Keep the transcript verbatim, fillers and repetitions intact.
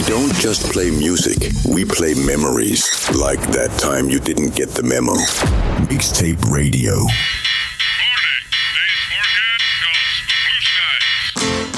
don't just play music, we play memories. Like that time you didn't get the memo. Mixtape Radio. Morning. Today's forecast calls for blue skies.